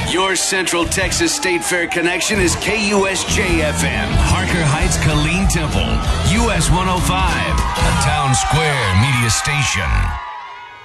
Your Central Texas State Fair connection is KUSJ-FM. Harker Heights, Killeen Temple. US 105, a Town Square media station.